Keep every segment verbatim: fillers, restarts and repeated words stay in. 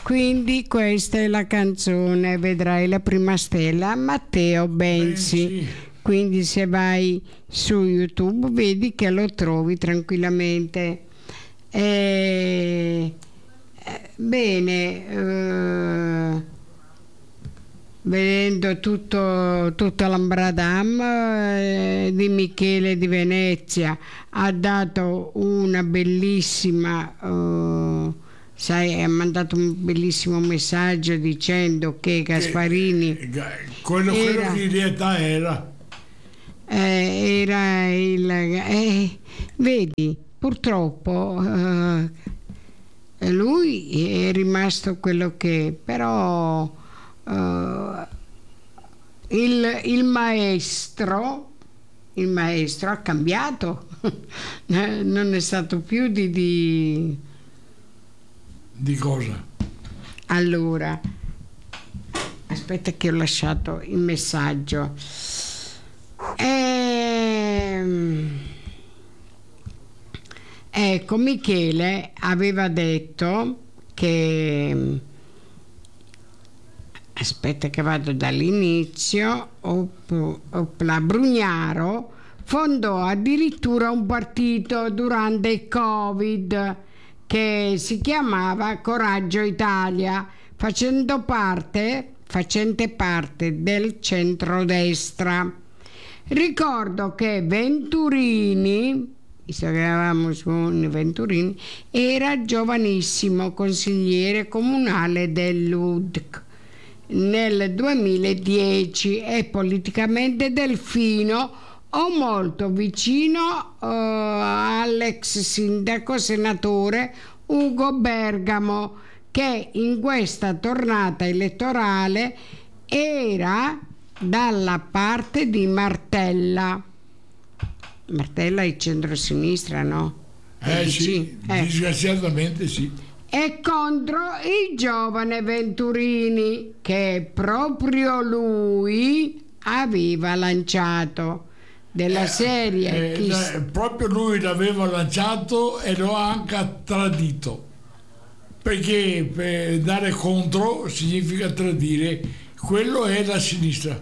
Quindi questa è la canzone, vedrai la prima stella, Matteo Benzi. Benzi. Quindi se vai su YouTube vedi che lo trovi tranquillamente. Eh, eh, bene, eh, vedendo tutto, tutto l'Ambradam eh, di Michele di Venezia, ha dato una bellissima, eh, sai, ha mandato un bellissimo messaggio dicendo che Gasparini Eh, quello, era, quello che in realtà era. eh, era il... eh, vedi, purtroppo eh, lui è rimasto quello che... però eh, il, il maestro il maestro ha cambiato. Non è stato più di... di... Di cosa? Allora, aspetta che ho lasciato il messaggio. Ehm, ecco, Michele aveva detto che... Aspetta che vado dall'inizio. Op, opla, Brugnaro fondò addirittura un partito durante il Covid che si chiamava Coraggio Italia, facendo parte, facente parte del centrodestra. Ricordo che Venturini, visto che eravamo su Venturini, era giovanissimo consigliere comunale dell'U D C nel duemiladieci e politicamente delfino o molto vicino uh, all'ex sindaco senatore Ugo Bergamo, che in questa tornata elettorale era dalla parte di Martella. Martella è centrosinistra, no? Eh sì, eh. disgraziatamente sì. E contro il giovane Venturini, che proprio lui aveva lanciato, della Eh, serie eh, chi... eh, proprio lui l'aveva lanciato e lo ha anche tradito, perché per dare contro significa tradire, quello è la sinistra.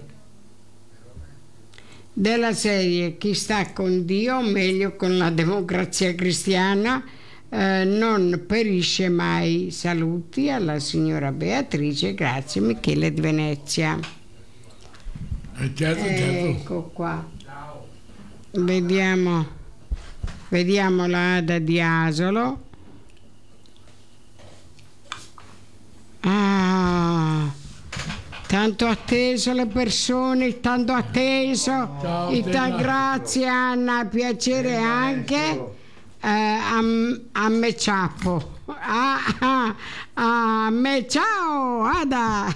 Della serie chi sta con Dio, meglio con la Democrazia Cristiana, eh, non perisce mai. Saluti alla signora Beatrice, grazie, Michele di Venezia. Eh, certo, certo. Ecco qua. Vediamo, vediamo la Ada di Asolo. Ah, tanto atteso le persone, tanto atteso. Ciao, E ta- Tena. grazie Anna, piacere anche eh, a, a me ciappo. Ah, ah, a me ciao Ada.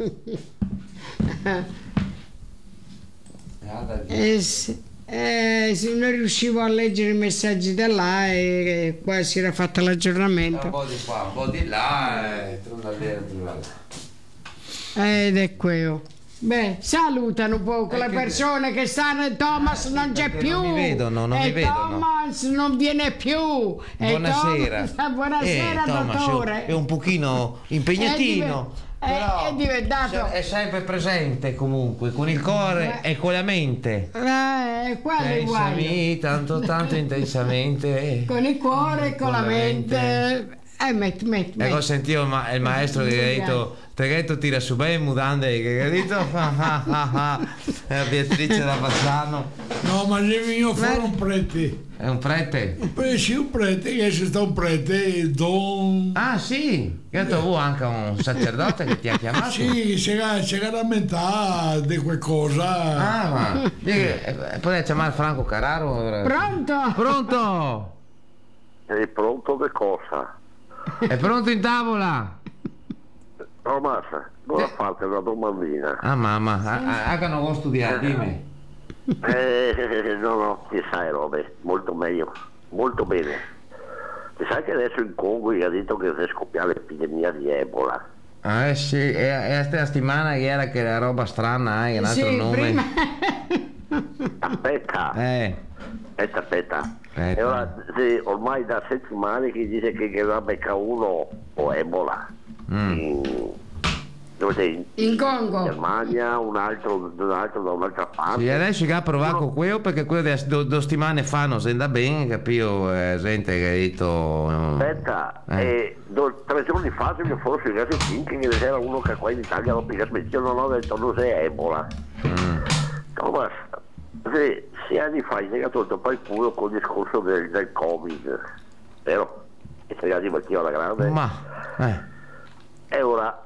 Eh, sì. Eh, se non riuscivo a leggere i messaggi da là e qua si era fatto l'aggiornamento. Un po' di qua, un po' di là e torna lì. Ed è quello. Beh, salutano un po' le persone che stanno. Thomas non c'è più. Non mi vedono, non e mi vedono. Thomas non viene più. E Buonasera. Thomas- buonasera, eh, Thomas, dottore. è un pochino impegnatino. È, div- è- però è diventato. è sempre presente comunque, con il cuore Eh. e con la mente. Eh, quello è uguale. Intensamente, tanto tanto intensamente. Con il cuore e con, la mente. Eh, metti, metti, Ecco, metti. sentivo ma, il maestro che ha detto, ti ha detto tira su bene mutande, che ha detto è Beatrice da Bassano. No, ma devi io fare un prete. È un prete? Poi sì, un prete, che se sta un prete, don... Ah sì, che tu hai anche un sacerdote che ti ha chiamato? Sì, c'è, c'è la metà di qualcosa. Ah, ma eh, puoi chiamare Franco Carraro? Pronto? Pronto? Sei pronto che cosa? È pronto in tavola? Thomas, vuoi farti una domandina? Ah mamma, anche non vuoi studiare, dimmi. Eh, no, no, ti sai robe, molto meglio, molto bene. Ti sai che adesso in Congo gli ha detto che si scoppia l'epidemia di Ebola? Ah, eh sì, è, è sta settimana che era che la roba strana, eh, un altro Sì, nome. prima. Aspetta, Eh, aspetta, aspetta. Aspetta. E ora, sì, ormai da settimane che dice che che la becca uno o Ebola. Mm. in, dove sei? In Congo. Germania, un altro, un altro da un'altra parte. Sì, adesso che ha provato quello perché quello di due do settimane fa non si andava bene, capito? Eh, gente che ha detto... Aspetta, Eh. eh, do- tre giorni fa se mi fosse sui Gassettini che c'era uno che qua in Italia lo pigliato, io non ho detto non sei Ebola. Mm. Thomas, se sei anni fa hai negato il tuo poi culo col discorso del, del Covid, vero? E sei arrivato anch'io alla grande. Ma... Eh. E ora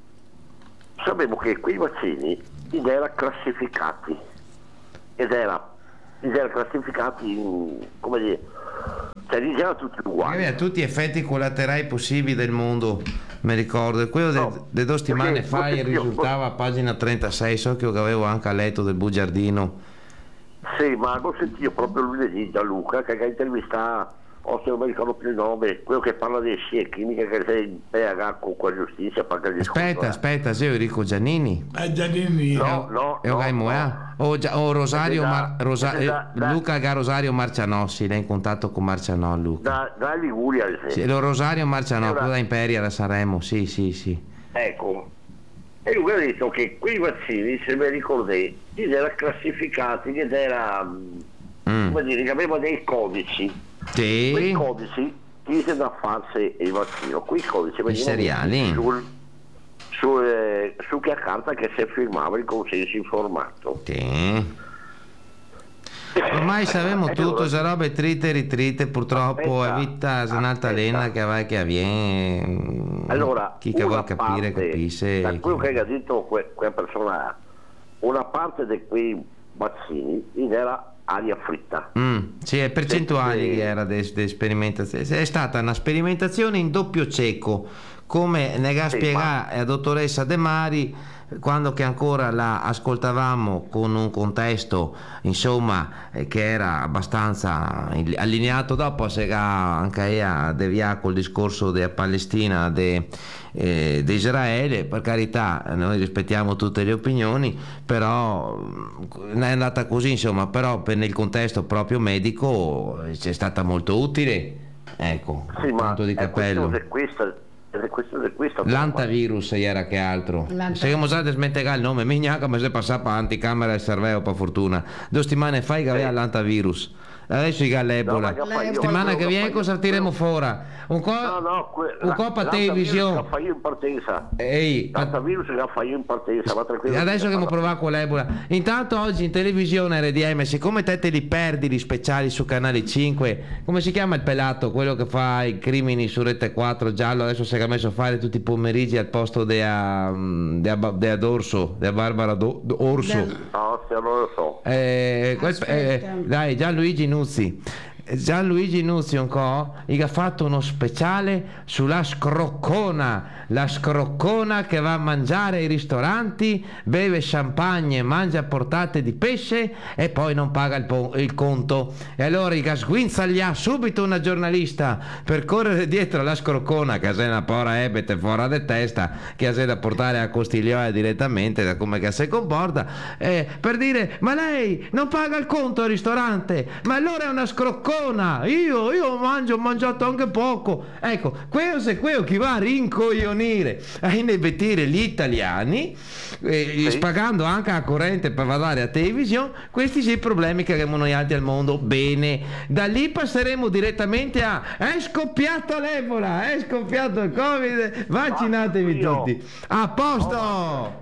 sapevo che quei vaccini ed erano classificati ed era ed erano classificati in, come dire, cioè li erano tutti uguali. Aveva tutti gli effetti collaterali possibili del mondo, mi ricordo. E quello No, di due settimane perché fa forse io- risultava a pagina trentasei, so che io avevo anche letto del bugiardino. Sì, ma l'ho sentito proprio lunedì da Luca che ha intervistato, o se non mi ricordo più il nome, quello che parla di scie chimica che sei in pega con la giustizia per il discorso, Aspetta, eh. aspetta, se Enrico Giannini. Eh, Giannini, No, no, E o no, Gai Moea? no. O, Gia- o Rosario, Da- Mar- Rosa- da- eh, da- Luca Ga Rosario Marcianossi, lei è in contatto con Marcianò, Luca. Da, da Liguria, sì. Sì, lo Rosario Marcianò, Allora- quello da Imperia da Sanremo, sì, sì, sì. Ecco, e lui ha detto che quei vaccini, se mi ricordate, ed erano classificati, ed era, Mm. come dire, che aveva dei codici. Quei Sì, codici chiese da farsi il vaccino, quei codici venivano seriali. messi sul, su, eh, su che carta che si firmava il consenso informato. sì. Ormai sappiamo E tutto, allora- queste robe trite e ritrite, purtroppo Aspetta, è vita aspetta. un'altalena che va e che avviene. Allora, chi che una vuole capire parte, capisce. da quello che ha detto que- quella persona, una parte di quei vaccini ed era aria fritta. Mm, sì, è percentuali Sì. che era di sperimentazione. È stata una sperimentazione in doppio cieco, come ne ha Sì, spiegato la dottoressa De Mari quando che ancora la ascoltavamo con un contesto insomma eh, che era abbastanza il- allineato. Dopo se ha anche lei ha deviato col discorso della Palestina de, eh, di Israele, per carità noi rispettiamo tutte le opinioni, però mh, è andata così insomma, però per nel contesto proprio medico eh, ci è stata molto utile, ecco, Sì, ma punto di è cappello. questione di questa, è questione di questa L'antavirus era che altro. L'anta- Se abbiamo usato smettere il nome, mignaca, ma se passava anticamera e serveo per fortuna. Due settimane fa che aveva Sì. l'antavirus. Adesso che ha l'Ebola. No, ma che fai? Settimana Io- che viene io- cosa tireremo fuori? Un co' No, no, que- un la- co' per l'antavirus televisione. che fa io in partenza. Ehi, L'antavirus che fa io in partenza, ma tranquillo. adesso che abbiamo provato con l'Ebola. Intanto oggi in televisione R D M, siccome te te li perdi gli speciali su Canale cinque, come si chiama il pelato, quello che fa i crimini su Rete quattro giallo, adesso si è messo a fare tutti i pomeriggi al posto dea, dea, dea D'Orso, dea Barbara Do- Do- Orso. Del- No, se non lo so. Eh, quel- Aspetta. eh, dai, Gianluigi Nuzzi. Gianluigi Nuzzi un co' gli ha fatto uno speciale sulla scroccona, la scroccona che va a mangiare ai ristoranti, beve champagne, mangia portate di pesce e poi non paga il, po- il conto. E allora gli sguinzaglia subito una giornalista per correre dietro alla scroccona che se una pora ebete fuori di testa, che ha da portare a Costiglioia direttamente da come che si comporta, eh, per dire ma lei non paga il conto al ristorante, ma allora è una scroccona. Io, io mangio, ho mangiato anche poco. Ecco, questo è quello che va a rincoglionire, a inebetire gli italiani, eh, Sì. pagando anche la corrente per andare a televisione. Questi sono i problemi che abbiamo noi altri al mondo. Bene, da lì passeremo direttamente a è scoppiato l'Ebola, è scoppiato il Covid, vaccinatevi Io- tutti. A posto!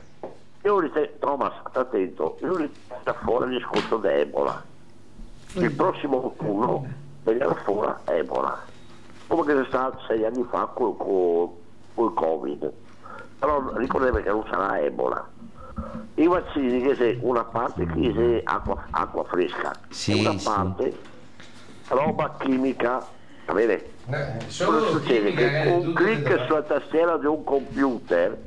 Io ritengo, Thomas, attento, io ritengo fuori il discorso di Ebola. Il prossimo autunno veniamo fuori Ebola. Come che c'è stato sei anni fa col, col, col Covid. Però ricordatevi che non sarà Ebola. I vaccini che se una parte che se acqua, acqua fresca, Sì, e una sì. parte roba chimica. Va bene? Cosa succede? Che con un clic sulla tastiera di un computer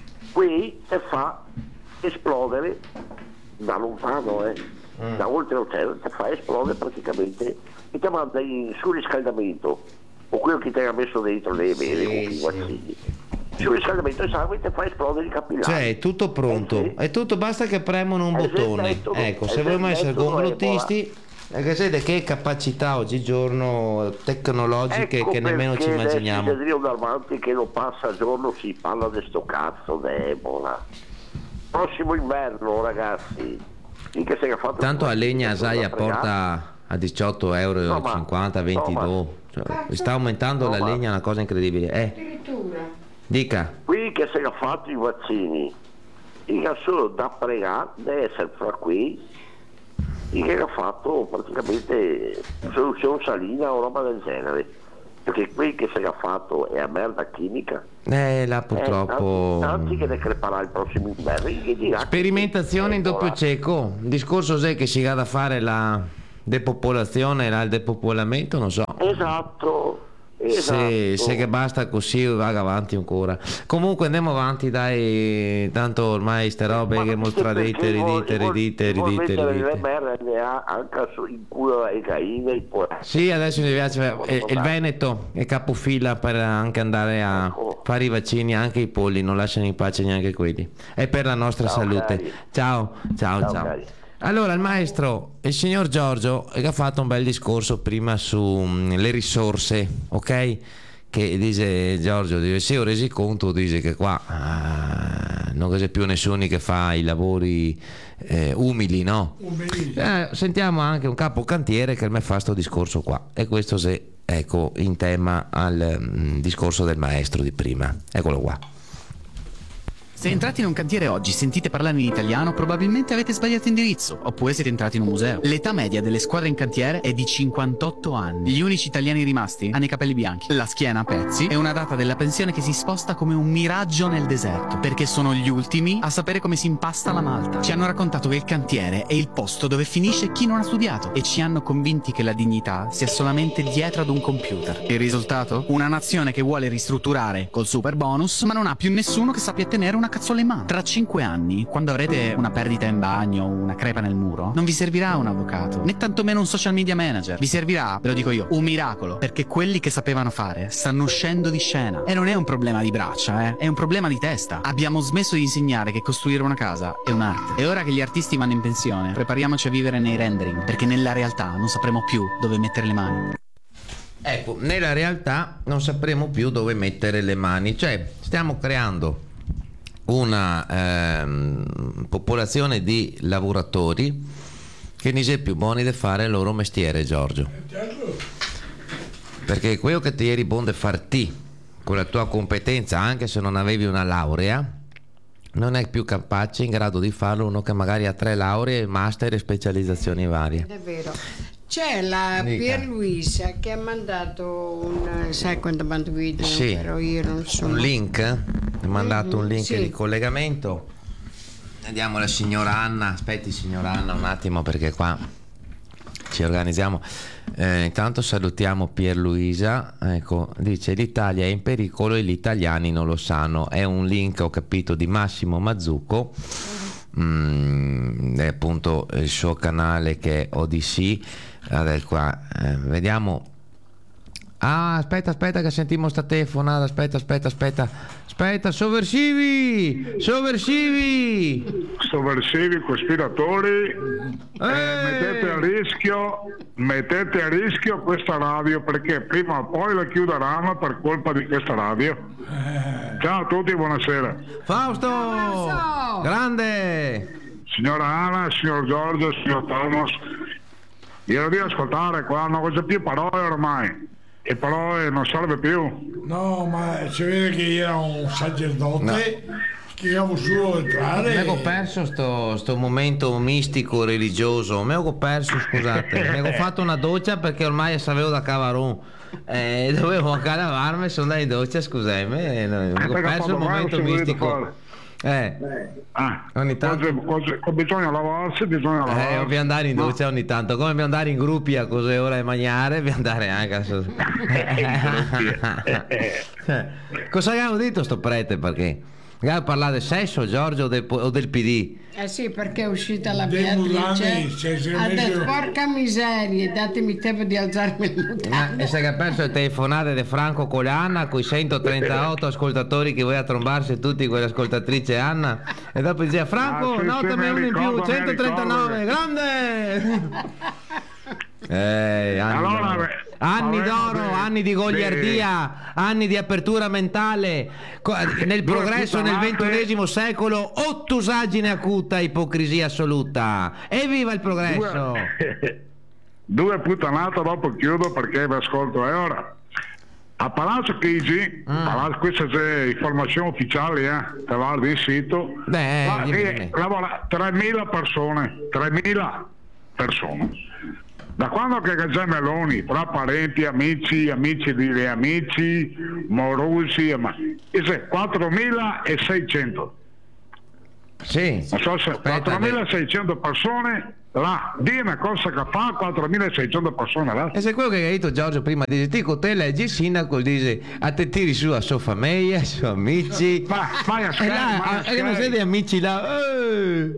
qui e fa esplodere da lontano, eh, Mm. da oltre l'oceano, ti fa esplodere praticamente e ti manda in surriscaldamento o quello che ti ha messo dentro le vene Sì, con i sì. vaccini. Surriscaldamento del sangue ti fa esplodere i capillari. Cioè è tutto pronto, Eh sì. è tutto, basta che premono un È il bottone. metodo- Ecco, è se il vogliamo essere metodo complottisti, E che siete che capacità oggigiorno tecnologiche Ecco che nemmeno ci perché immaginiamo. adesso davanti che non passa giorno si parla di sto cazzo d'Ebola. Prossimo inverno, ragazzi. Mica se ne ha fatto Tanto a legna Asaia da fregare. porta a diciotto euro No, ma- cinquanta, ventidue. no, Cioè, sta aumentando No, la ma- legna, è una cosa incredibile. Eh, Addirittura. dica. Qui che se ne ha fatto i vaccini, mica solo da pregare deve essere fra qui, che ha fatto praticamente soluzione salina o roba del genere. Perché qui che se ne ha fatto è a merda chimica. Eh, là purtroppo... Eh, anzi che ne creperà il prossimo inverno. Che dirà che- Sperimentazione in doppio Ebola. cieco. Il discorso è che si va da fare la depopolazione, là, il depopolamento, non so. Esatto. Esatto. Se, se che basta così vada avanti ancora. Comunque andiamo avanti, dai, tanto ormai ste robe Ma che mostradete, ridite, ridite, ridite, le ridite. mRNA anche su, in culo ai caini e poi Sì, adesso mi piace, eh, il Veneto è capofila per anche andare a Ecco. fare i vaccini, anche i polli, non lasciano in pace neanche quelli. È per la nostra Ciao, salute. cari. Ciao, ciao, Ciao, ciao. cari. Allora, il maestro, il signor Giorgio, che ha fatto un bel discorso prima sulle risorse, ok? Che dice Giorgio, dice, se ho resi conto, dice che qua ah, non c'è più nessuno che fa i lavori eh, umili, no? Umili. Eh, sentiamo anche un capo cantiere che mi fa sto discorso qua, e questo se, ecco, in tema al mm, discorso del maestro di prima. Eccolo qua. Se entrate in un cantiere oggi, sentite parlare in italiano, probabilmente avete sbagliato indirizzo, oppure siete entrati in un museo. L'età media delle squadre in cantiere è di cinquantotto anni. Gli unici italiani rimasti hanno i capelli bianchi, la schiena a pezzi e una data della pensione che si sposta come un miraggio nel deserto, perché sono gli ultimi a sapere come si impasta la malta. Ci hanno raccontato che il cantiere è il posto dove finisce chi non ha studiato e ci hanno convinti che la dignità sia solamente dietro ad un computer. Il risultato? Una nazione che vuole ristrutturare col super bonus, ma non ha più nessuno che sappia tenere una cazzola in mano. Tra cinque anni, quando avrete una perdita in bagno o una crepa nel muro, non vi servirà un avvocato, né tantomeno un social media manager. Vi servirà, ve lo dico io, un miracolo, perché quelli che sapevano fare stanno uscendo di scena. E non è un problema di braccia, eh, è un problema di testa. Abbiamo smesso di insegnare che costruire una casa è un'arte. E ora che gli artisti vanno in pensione, prepariamoci a vivere nei rendering, perché nella realtà non sapremo più dove mettere le mani. Ecco, nella realtà non sapremo più dove mettere le mani, cioè stiamo creando una ehm, popolazione di lavoratori che non è più buoni di fare il loro mestiere, Giorgio, perché quello che ti eri buono di far te con la tua competenza, anche se non avevi una laurea, non è più capace, in grado di farlo uno che magari ha tre lauree, master e specializzazioni varie. È vero. C'è la Dica. Pierluisa che ha mandato un, sai quanto mando video, Sì, però io non sono. un link, mi ha mandato un link sì. di collegamento. Andiamo alla signora Anna, aspetti signora Anna un attimo perché qua ci organizziamo. Eh, intanto salutiamo Pierluisa, ecco, dice l'Italia è in pericolo e gli italiani non lo sanno. È un link, ho capito, di Massimo Mazzucco, mm, è appunto il suo canale che è O D C. Adesso qua eh, vediamo. Ah, aspetta, aspetta che sentiamo sta telefonata, aspetta, aspetta, aspetta. Aspetta, sovversivi! Sovversivi! Sovversivi, cospiratori, eh, mettete a rischio mettete a rischio questa radio, perché prima o poi la chiuderanno per colpa di questa radio. Ciao a tutti, buonasera. Fausto! Fausto! Grande! Signora Anna, signor Giorgio, signor Thomas, io devo ascoltare qua, non c'è più parole ormai, e parole non serve più. No, ma si vede che era un sacerdote che avevo solo entrare. Mi avevo perso sto, sto momento mistico religioso, mi avevo perso, scusate, mi avevo fatto una doccia perché ormai sapevo da Cavarone. Eh, dovevo anche lavarmi, sono andato in doccia, scusami, mi avevo perso il momento mistico. Eh, Ah, ogni tanto. cose- cose- bisogna lavarsi, bisogna lavarsi. Eh, dobbiamo andare in doccia ogni tanto, come dobbiamo andare in gruppi a cos'è ora di mangiare, dobbiamo andare anche a... Cosa abbiamo detto sto prete, perché? Abbiamo parlato del sesso, Giorgio, o del, o del P D? Eh sì, perché è uscita la Dei mutandi, Beatrice, cioè, si è ha messo- detto porca miseria, datemi tempo di alzarmi il Ma mutande. e se che ha perso le telefonate di Franco con Anna, con i centotrentotto ascoltatori che vuoi a trombarsi tutti quelle ascoltatrici Anna, e dopo diceva Franco, Ah, sì, no, sì, te mi uno in più, ricordo, mi centotrentanove, ricordo grande! Eh, anni Allora, d'oro, beh, anni, parliamo d'oro, di- anni di goliardia, anni di apertura mentale, co- nel Due progresso nel puttanate. ventunesimo secolo, ottusaggine acuta, ipocrisia assoluta. Evviva il progresso! Due, due puttanate, dopo chiudo perché vi ascolto. E ora, a Palazzo Chigi, Mm. Palazzo, questa è informazione ufficiale, eh, te guardi il sito, Beh, ma, dimmi, eh, dimmi. lavora tremila persone, tremila persone. Da quando che c'è Meloni, tra parenti, amici, amici di amici, morosi, ma quattromilaseicento. Sì, Non so se aspetta, quattromilaseicento persone là, di una cosa che fa quattromilaseicento persone là. e se quello che hai detto Giorgio prima, dice, dico te leggi il sindaco, dice, a te tiri su a sua famiglia, ai suoi amici, Ma vai a e Sky, vai là, a e che non Sky. siete amici là, eh.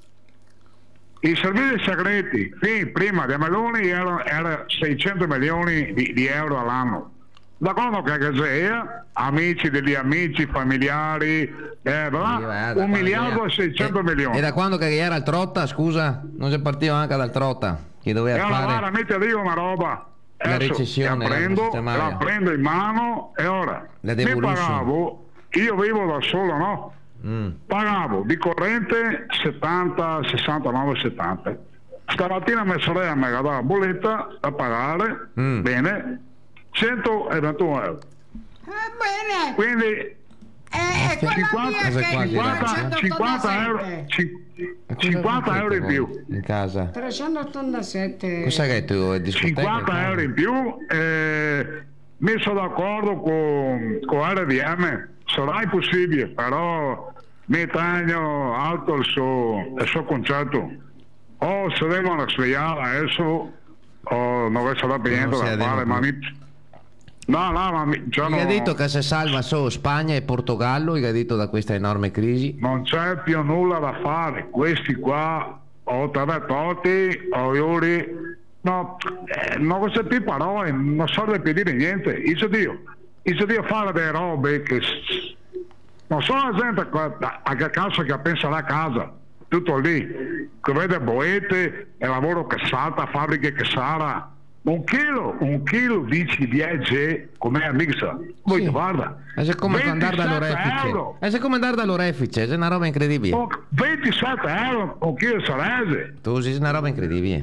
I servizi segreti, sì, prima di Meloni erano, era seicento milioni di, di euro all'anno. Da quando che c'è, amici degli amici, familiari, eh, bla, Sì, va, da un quando miliardo che- e seicento e- milioni. E da quando che era il Trotta, scusa? Non si partiva anche dal Trotta, che E doveva allora guarda, fare metti a dire una roba. La Adesso recessione, la la prendo, sistemaria. la prendo in mano e ora La mi devolution. pagavo, io vivo da solo, no? Mm. Pagavo di corrente settanta, sessantanove, settanta. Stamattina mia sorella mi ha dato la bolletta da pagare, Mm. bene, centoventuno euro. Eh, bene, Quindi è quella cinquanta, mia che quasi cinquanta, cinquanta euro, cin- cinquanta euro in più. In casa. trecentottantasette. Cosa che tu hai discoteca? cinquanta euro in più, eh, mi sono d'accordo con, con R D M, sarà impossibile, però mi taglio alto il suo, il suo concetto. O se devono svegliare adesso, o non sarà più niente Non si da devono fare, ma più. mi... No, no, ma mi, cioè, Mi ha no, detto che si salva solo Spagna e Portogallo, mi ha detto da questa enorme crisi. non c'è più nulla da fare, questi qua, o Tavetoti, o Iuri, no, eh, non c'è più parole, non serve più dire niente. Io Dio, io Dio fare delle robe che s- non sono la gente qua- a a che caso che pensa alla casa, tutto lì, che vede boete e lavoro che salta, fabbriche che sarà. Un chilo, un chilo dici dieci come a mixa. Voi Sì. guarda. E se come andare dall'orefice? euro. E se come andare dall'orefice? È una roba incredibile. Oh, ventisette euro un chilo di salese, Tu sei una roba incredibile.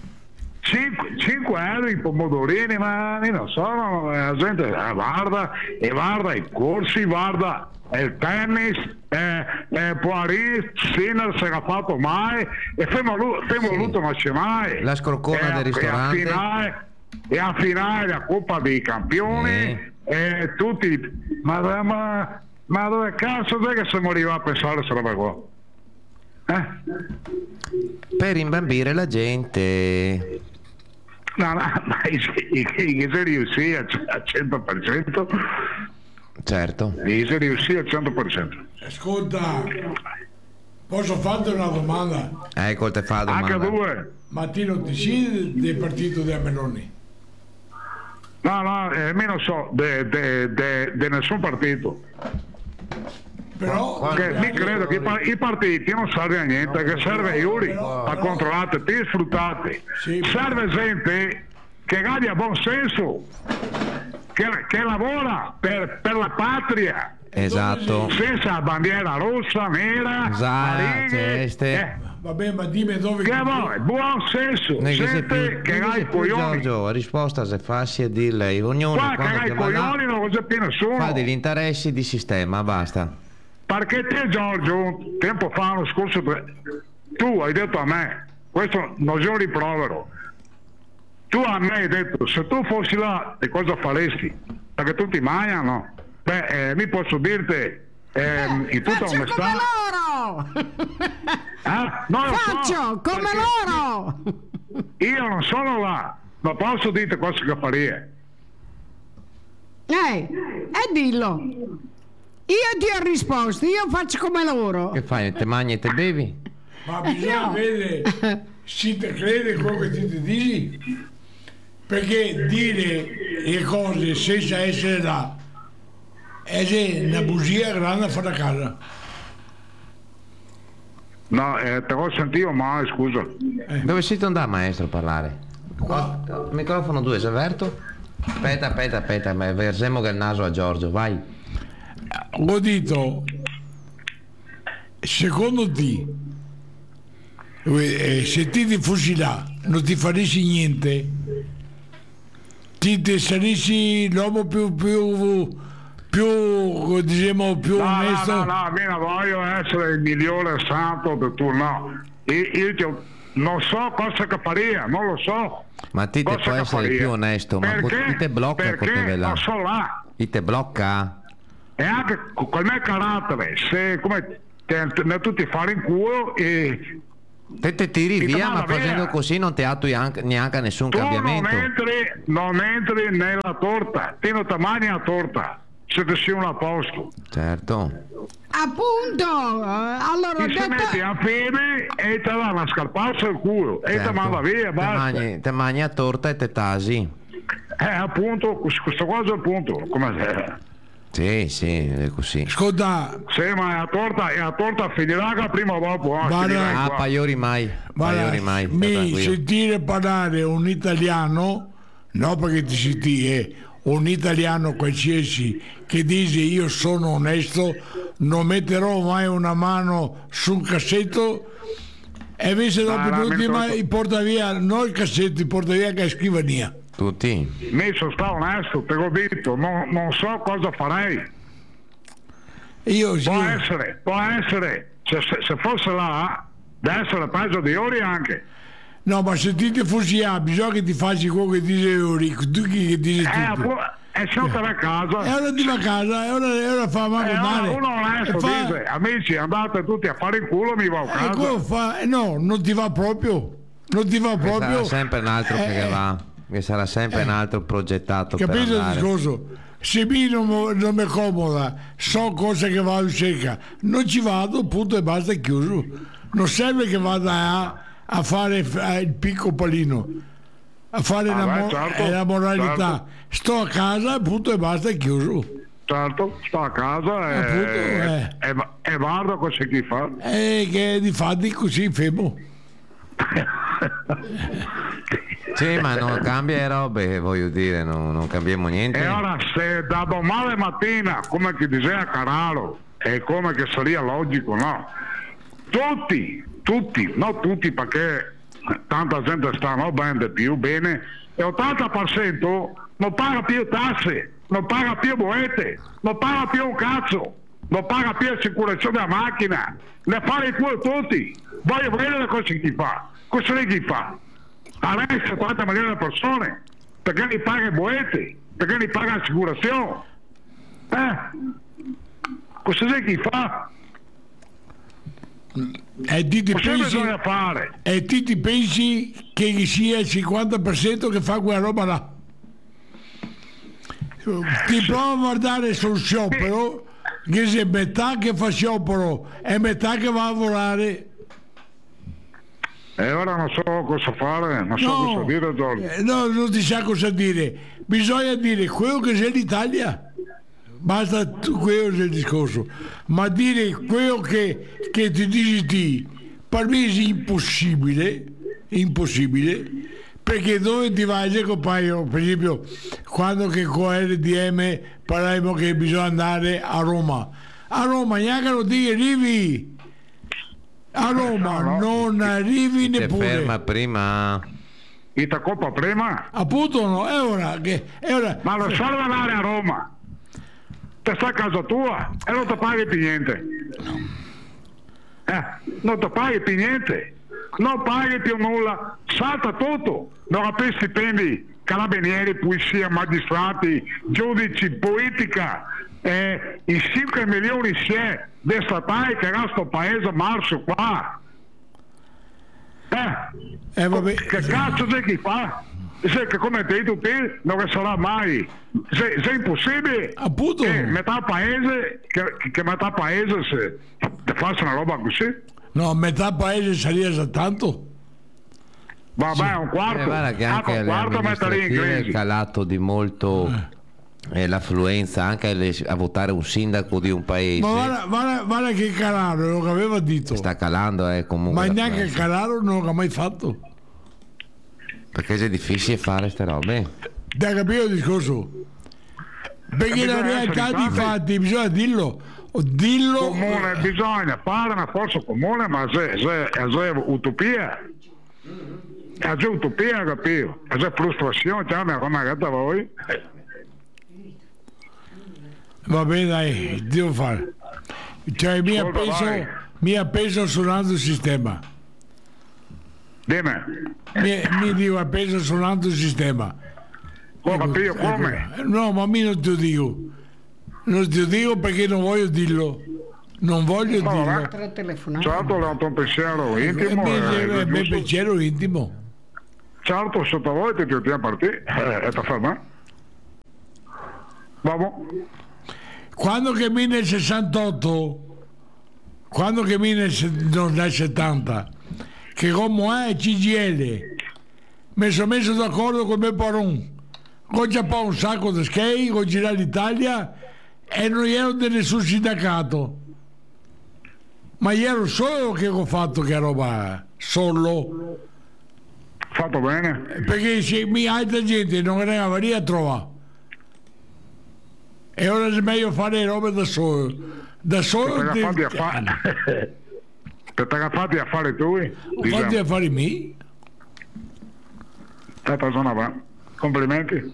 cinque euro i pomodorini, ma io non so, no, la gente eh, guarda e guarda i corsi, guarda il tennis, eh, eh, Poirier, Sinner se l'ha fatto mai e abbiamo voluto non c'è mai. La scroccona E a- del ristorante. E a finale, e a finale la Coppa dei Campioni Eh. e tutti, ma, ma, ma dove cazzo è che siamo arrivati a pensare a questa roba qua? Eh? Per imbambire la gente. No, no, ma se riuscì al cento per cento, Certo. se riuscì al cento per cento. Ascolta, posso farti una domanda? Ecco te fa la Anche domanda. due. Ma ti non ti sei del partito della Meloni? No, no, eh, io non so di nessun partito. Però Che mi credo che i, par- i partiti non servono a niente, che serve a Iuri, a controllare, ti sfruttate. Sì, Serve gente che abbia buon senso, che, che lavora per, per la patria, Esatto. senza bandiera rossa, nera, Esatto, righe, este. eh, vabbè, ma dimmi dove che vuole, buon senso, Non è che sei gente più, che non ha sei i più, coglioni. Giorgio, la risposta se fassi a dirle ognuno Qua che quando ha i che va là, coglioni non c'è più nessuno. fa degli interessi di sistema, basta. Perché te Giorgio, tempo fa, lo scorso, tu hai detto a me, questo non è un rimprovero, tu a me hai detto, se tu fossi là, che cosa faresti? Perché tutti mangiano. Beh, eh, mi posso dirti, ehm, in tutta Faccio onestà... come loro! Eh? Non lo so, Faccio come perché loro! Io non sono là, ma posso dirti cosa che farei. Eh, e dillo. Io ti ho risposto, io faccio come loro. Che fai? Te mangi e te bevi? Ma bisogna no. vedere se te crede quello che ti, ti dici, perché dire le cose senza essere là è una bugia grande a fare a casa. No, eh, te l'ho sentito male, scusa. Dove siete andato maestro a parlare? Qua. Oh, microfono due, Alberto. Aspetta, aspetta, aspetta, ma versiamo che il naso a Giorgio, vai. Ho detto, secondo te, eh, se ti ti fucilà, non ti faresti niente, ti, ti saresti l'uomo più, più, più, diciamo, più No, no, onesto? no, no, io non voglio essere il migliore santo di tu, no. Io, io ti- non so cosa che faria, non lo so. Ma ti te Cosa può che essere faria. più onesto, ma Perché? ti te blocca Perché quelle là. non so là. Ti te blocca? E anche con quel mio carattere, se come te, te, tu ti fare in culo e Te te tiri Ti via, ma manda via. facendo così non ti attui anche- neanche nessun tu non cambiamento. entri, non entri nella torta, ti non ti mangi la torta, se ti sei un a posto. Certo. Appunto, eh, allora ho Ti si metti detto, a piedi e te va una scarpazza al culo e certo. ti manda via, Te basta. mangi, te mangi a torta e te tasi. Eh, appunto, questa cosa appunto, come Sì, sì, è così. Ascolta, sì, ma la torta, la torta finirà che prima o dopo. eh, Guarda- finirai Ah, qua. paiori mai. guarda, Paiori mai. sta mi tranquillo. sentire parlare un italiano, no perché ti senti, eh, un italiano qualsiasi che dice io sono onesto, non metterò mai una mano su un cassetto e invece dopo Dai, dai, l'ultima metto- porta via, non il cassetto, porta via che è scrivania. Tutti. Mi sono stato onesto, te l'ho detto, non, non so cosa farei. Io sì, Può essere, può essere, se, se- se fosse là, deve essere peggio di ori anche. no, ma se ti ti fusilli, bisogna che ti faccia quello che dice Eurico, tu chi che dice Eh, tutto. appu- e se non te vai a casa, E ora ti va a casa, e ora, e ora fa manco eh, male. uno onesto E fa- dice, amici andate tutti a fare il culo, mi va a E casa. quello fa, eh, no, non ti va proprio, non ti va Che proprio. sarà sempre un altro Eh, che eh, va. Che sarà sempre un altro progettato per Capito il andare. discorso? Se mi non, mo- non mi comoda, so cosa che vado cerca, non ci vado, punto e basta, è chiuso. Non serve che vada a, a fare f- a il picco palino, a fare Ah, la, beh, mo- certo, eh, la moralità. certo. Sto a casa, punto e basta, è chiuso. Certo, sto a casa e, Appunto, eh. e, e guardo cosa chi fa. E che di fatti così fermo. Sì, ma non cambia le robe, voglio dire, non, non cambiamo niente. E ora se da domani mattina, come che diceva Caralo, e come che sarebbe logico, no? Tutti, tutti, non tutti perché tanta gente sta no bene più bene, e ottanta per cento non paga più tasse, non paga più boete, non paga più un cazzo, non paga più assicurazione della macchina, ne fare il culo tutti. Voglio vedere cosa chi fa, cosa chi fa. Arresta quanta milioni di persone perché li paga i boete, perché li paga l'assicurazione. Eh? Cosa c'è chi fa? E ti, ti Cosa pensi, bisogna fare? e ti, ti pensi che sia il cinquanta per cento che fa quella roba là? Ti prova a guardare sul sciopero, che c'è metà che fa sciopero e metà che va a lavorare. E ora non so cosa fare, non so cosa dire, Giorgio. eh, no, non ti sa cosa dire. Bisogna dire quello che c'è l'Italia. Basta tu- quello è il discorso. Ma dire quello che, che ti dici ti, per me è impossibile, impossibile, perché dove ti vai, ecco, paio, per esempio, quando che con R D M parlavamo che bisogna andare a Roma. A Roma neanche lo ti arrivi. A Roma No, no. non arrivi Ti neppure. ferma prima. E ti coppa prima? Appunto no, è ora che è ora. Ma non serve andare a Roma. Te sta a casa tua e non ti paghi più niente. Eh, non ti paghi più niente. Non paghi più nulla. Salta tutto. Non ha più stipendi. Carabinieri, polizia, magistrati, giudici, politica. Eh, I cinque milioni si è di statali che ha sto paese marcio qua. Eh, Eh, vabbè. che cazzo c'è chi fa? Se che come ti hai detto te non che sarà mai, se, se è impossibile Appunto. che metà paese che, che metà paese se te faccia una roba così, No, metà paese sarebbe tanto. vabbè un quarto, Eh, guarda che ah, anche un le quarto mettere in amministrative è inglesi. calato di molto eh, l'affluenza anche le- a votare un sindaco di un paese. Ma guarda, guarda, guarda che Carraro non aveva detto. Sta calando eh, comunque. Ma neanche l'affluenza. Carraro non l'ha mai fatto. Perché è difficile fare ste robe. Da capire il discorso? Perché la realtà di fatti bisogna dirlo, dillo. Comune, bisogna fare una forza comune, ma se, se, se è utopia, è già utopia, capito? È già frustrazione, già mi ha ragazza voi. Va bene, dai, devo fare. Cioè, mi ha Ascolta, preso, vai. mi ha preso suonando il sistema. Dimmi, Mi, mi dico, ha preso suonando il sistema. ho capito come? Ecco, no, ma mi non te lo dico. Non te lo dico perché non voglio dirlo. Non voglio No, dirlo. vabbè. Tre telefonate. Certo, è un pensiero È intimo. il eh, mio giusto. pensiero intimo. Certo, sotto voi ti ti a partire, eh, è da fermare. Vamo. Quando che mi nel sessantotto, quando che mi nel, se- no, nel settanta, che come è C G I L, mi sono messo d'accordo con me paron. Ho già un sacco di skate, ho girato l'Italia e non ero di nessun sindacato. Ma io ero solo che ho fatto che roba, solo. Fatto bene. Perché se mi altra gente non arrivava lì a trovare. E ora è meglio fare robe da solo. Da solo Per ti- fatti a fare. Per te fatti a fare tu. Fatti Diciamo. affari miei. Eh, persona va. Complimenti.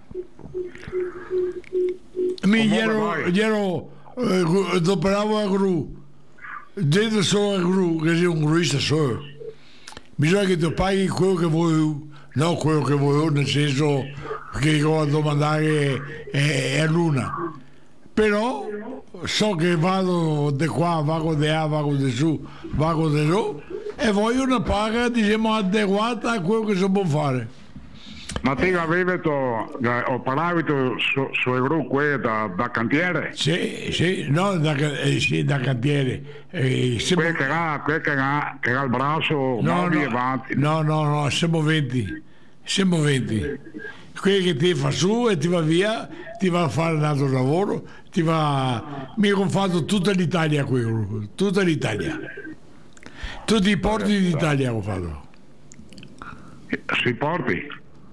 Mi Comunque ero, vai. gli ero eh, gu- operavo a gru. Dentro solo a gru, che sei un gruista solo. Bisogna che ti paghi quello che vuoi, no quello che vuoi, nel senso che ho a domandare è, è l'una. Però so che vado di qua, vado di là, vado di su, vado di giù e voglio una paga diciamo adeguata a quello che si può fare. Ma te avevi to, operavi tu su, su gruppo da, da cantiere? Sì, sì, no, da, eh, sì, da cantiere. Eh, siamo- Quel che ha, quel che ha, che ha il braccio, no, muovi e no, avanti. no, no, no, siamo venti. Siamo venti. Quelli che ti fa su e ti va via, ti va a fare un altro lavoro, ti va. Mi ho fatto tutta l'Italia quello, tutta l'Italia. Tutti i porti d'Italia ho fatto. Si porti?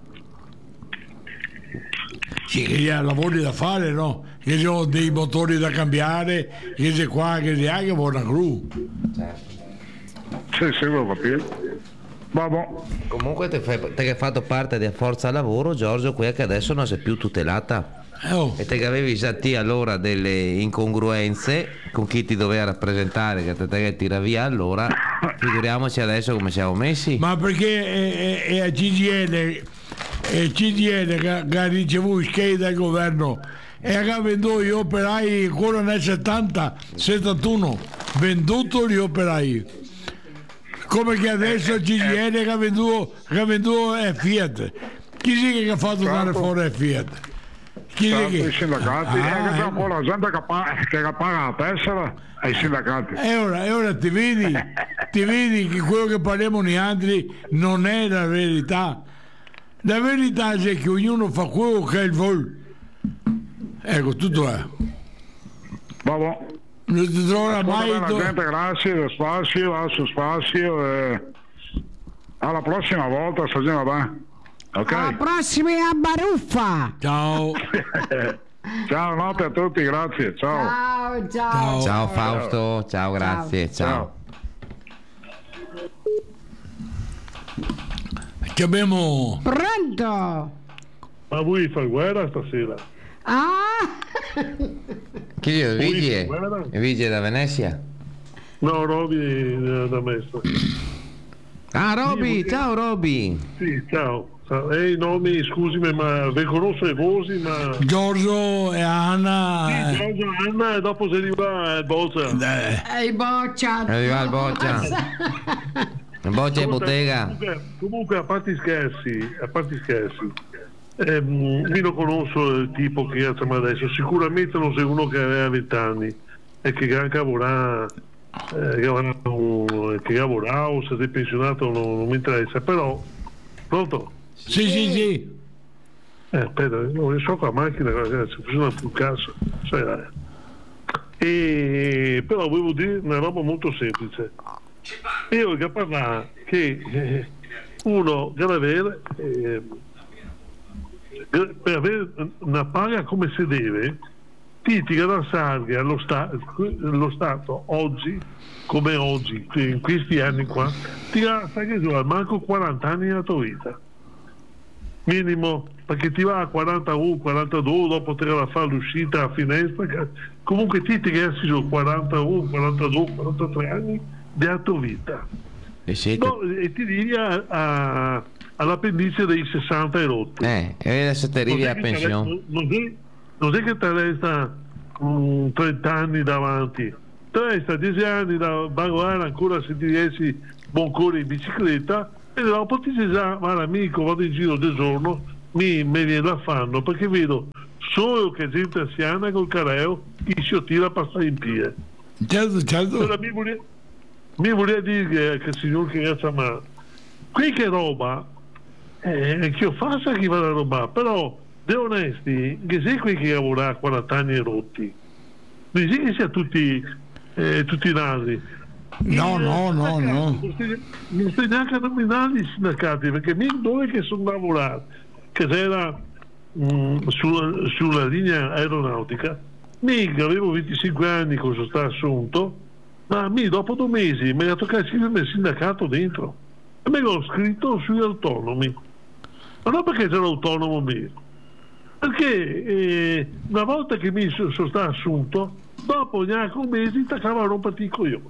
Sì, che gli ha lavori da fare, no? Che ci sono dei motori da cambiare, che c'è qua, che c'è anche buona gru. Sì, sì, lo capito. Vabbè. Comunque te, fai- te che hai fatto parte di Forza Lavoro, Giorgio, quella che adesso non sei più tutelata. Eh, oh. E te che avevi già te allora delle incongruenze con chi ti doveva rappresentare, che te che tira via, allora figuriamoci adesso come siamo messi. Ma perché è, è, è a C G L, è C G L che, che ha ricevuto skate dal governo e ha venduto gli operai ancora nel settanta settantuno, venduto gli operai. Come che adesso C G L che ha venduto, che ha venduto è Fiat. Chi si che ha fatto dare fuori è Fiat? Chi Certo, si i che? sindacati, Ah, eh, che c'è ecco. un po' la gente che, pa- che paga la tessera ai sindacati. E ora, e ora ti vedi, ti vedi che quello che parliamo noi altri non è la verità. La verità è che ognuno fa quello che vuole. Ecco, tutto è. Vabbè. Non ti troverà mai. Ascolta bene, gente, grazie del spazio, al suo spazio. E alla prossima volta, stagione va. Ok? Alla prossima a Baruffa. Ciao. Ciao, notte a tutti, grazie. Ciao. Ciao, ciao. Ciao. Ciao Fausto, ciao, grazie, ciao. Che abbiamo. Pronto? Ma vuoi fare guerra stasera? Ah! Chi è? Vigile? guarda. Vigile da Venezia? No, Roby eh, da Mestre. Ah, Roby, Sì, ciao Roby. Sì, ciao. Ciao. Ehi, nomi, scusami, ma riconosco le voci, ma... Giorgio e Anna. Sì, Giorgio, Anna, e dopo si arriva il Boccia. Eh, Ehi, boccia. Arriva il Boccia. Boccia e bottega. Comunque, comunque, a parte i scherzi, a parte i scherzi, ehm, io non conosco il tipo che chiama adesso, sicuramente non sei uno che aveva vent'anni e che gran cavorà, eh, che avrà un- che cavorà o se sei pensionato non, non mi interessa, però, pronto? Sì, sì, sì. Eh, aspetta, non so con la macchina, ragazzi, funziona sul cazzo. Sai, dai. E, però volevo dire una roba molto semplice. Io voglio parlare che eh, uno deve avere, eh, per avere una paga come si deve, Titiga da Sarga allo sta, lo Stato oggi, come oggi, in questi anni qua, ti ha manco quaranta anni nella tua vita. Minimo, perché ti va a quarantuno, quarantadue, dopo te la fare l'uscita a finestra, comunque Titiga è su quarantuno, quarantadue, quarantatré anni della tua vita. E, siete... no, e ti arrivi a, a, all'appendice dei sessanta e rotti. Eh, e adesso ti arrivi a pensione. Non è, non è che ti resta um, trenta anni davanti, ti resta dieci anni da baguare ancora se ti riesci buon cuore in bicicletta, e dopo ti sei già, ma l'amico, vado in giro del giorno, mi, mi viene da fanno, perché vedo solo che gente anziana col careo chi si tira a passare in piedi. Certo, certo. Allora, mi voleva, mi voleva dire che, che il signor che ragazza, ma qui che roba eh, che io faccio chi va a roba, però de onesti che sei qui che lavora a quaranta anni rotti, non dici che sia tutti eh, tutti nasi. No, no, no, no. Non stai neanche a nominare i sindacati, perché mi dove che sono lavorato, che era mh, sulla, sulla linea aeronautica, mi avevo venticinque anni che sono stato assunto, ma mi dopo due mesi mi ha toccato scrivere il sindacato dentro e mi l'ho scritto sugli autonomi, ma non perché c'era autonomo mio, perché eh, una volta che mi sono stato assunto, dopo neanche un mese ti attaccava a romperti i coglioni,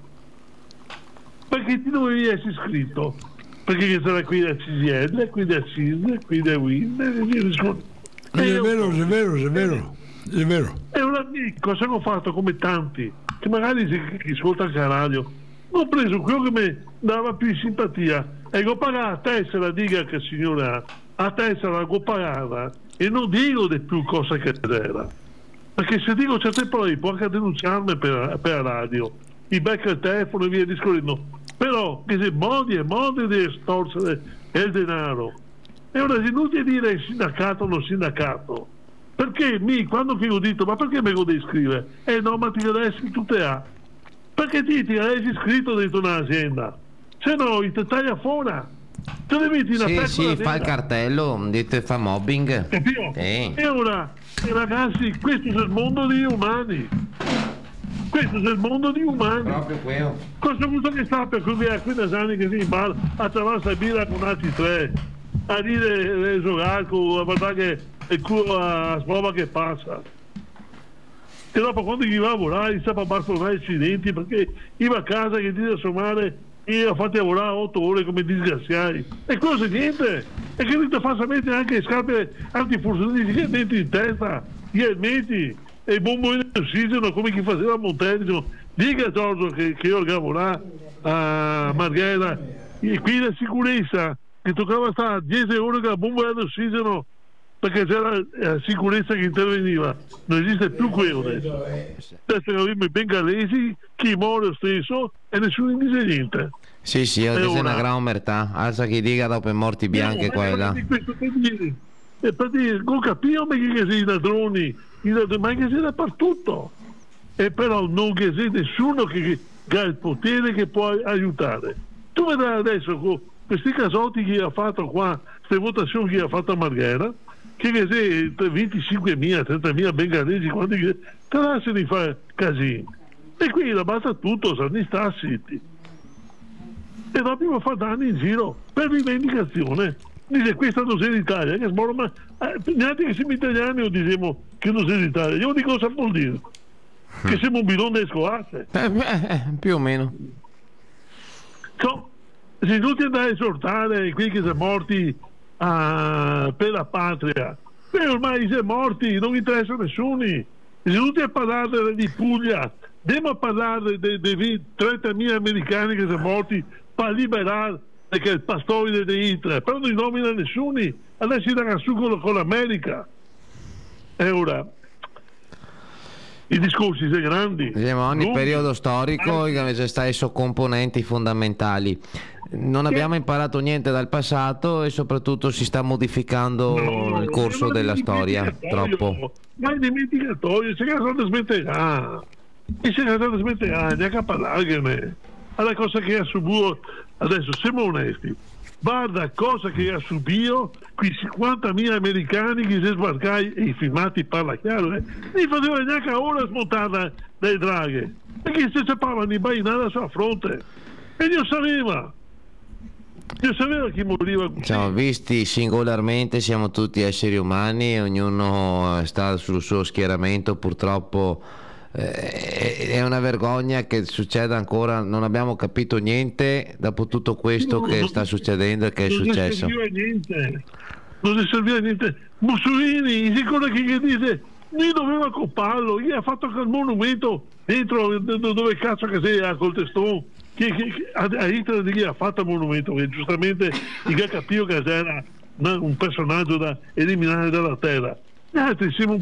perché ti dovevi essere iscritto, perché c'era qui da C G L, qui da C I S, qui da W I N e via discorrendo. È vero, è vero, è vero, è vero. E ora cosa hanno fatto come tanti che magari si chi ascolta anche la radio, ho preso quello che mi dava più simpatia e ho pagato a tessera, dica che signora a tessera l'ho pagata e non dico di più cosa che era, perché se dico certe parole può anche denunciarmi per, per la radio, i becca il telefono e via discorrendo, però che se modi e modi di estorsere il denaro. E ora è inutile dire il sindacato o non sindacato, perché mi quando che ho detto ma perché me lo devi scrivere? Eh no, ma ti deve essere tutte A, perché ti ti hai iscritto dentro un'azienda, se no ti taglia fuori, te ne metti una sì sì fa il cartello, dite fa mobbing, capito? Sì. E ora eh, ragazzi, questo è il mondo degli umani, questo è il mondo di umani, proprio quello. cosa vuol che sta per cui a quindici anni che si impara attraverso la birra con altri tre a dire eh, giocare a guardare che il culo a prova che passa, e dopo quando gli va a lavorare sta per bastonare i accidenti perché va a casa che dice a sua madre e ha fatto lavorare otto ore come disgraziati, e cosa niente, e che ti fa sapere anche le scarpe antifursuniti dentro in testa, gli elmetti e i bomboni di ossigeno come chi faceva a Montezio. Dica Giorgio che, che io lavoravo a Marghera e qui la sicurezza che toccava stare dieci ore con la bomba di ossigeno perché c'era la sicurezza che interveniva, non esiste più quello adesso. Adesso abbiamo i bengalesi, chi muore lo stesso e nessuno dice niente. Sì sì, adesso è una gran omertà, alza chi dica dopo i morti bianchi quella. Questo per dire, e per dire, non capiamo che si i ladroni, i ladroni, ma che si dappertutto, e però non che sia nessuno che, che ha il potere che può aiutare. Tu vedrai adesso con questi casotti che ha fatto qua, queste votazioni che ha fatto a Marghera, che se venticinquemila, trentamila bengalesi quanti che te se ne fa casini, e qui la basta tutto, sanno sta zitti, e dopo fa danni in giro per rivendicazione, dice questa non sei d'Italia, che sborro, ma eh, neanche che siamo italiani o diciamo che non sei d'Italia, io dico cosa vuol dire, che siamo un bidone delle scolarse, eh, eh, più o meno. So, se inutile da esortare quelli che sono morti Ah, per la patria, e ormai si è morti, non interessa a nessuno, è inutile parlare di Puglia, dobbiamo parlare dei trentamila americani che sono morti per liberare il pastore di Hitler, però non nomina nessuno, adesso si dà su con, con l'America. E ora i discorsi sono grandi, diciamo, ogni lunghi, periodo storico ah, invece sta su componenti fondamentali. Non abbiamo imparato niente dal passato e soprattutto si sta modificando no, il corso della storia troppo. Ma è dimenticatoio, c'è che la smetterà, e c'è che la smetterà, neanche a parlarne. Alla cosa che ha subito adesso, siamo onesti, guarda cosa che ha subito quei cinquantamila americani che si sbarcai e i filmati parla chiaro, eh? Non faceva neanche ora smontata dai draghe, perché si sapeva di bainare sulla fronte e io sapeva io sapeva chi moriva. Siamo visti singolarmente, siamo tutti esseri umani e ognuno sta sul suo schieramento. Purtroppo eh, è una vergogna che succeda ancora, non abbiamo capito niente dopo tutto questo No, che non- sta succedendo e che è non successo. ne serviva a niente, non ne serviva a niente. Mussolini, sicuro che gli dice lui doveva copparlo, gli ha fatto quel monumento dentro dove cazzo che sei a Coltestone, che, che, che a, a Hitler gli ha fatto il monumento, che giustamente gli ha capito che era una- un personaggio da eliminare dalla terra. Gli altri siamo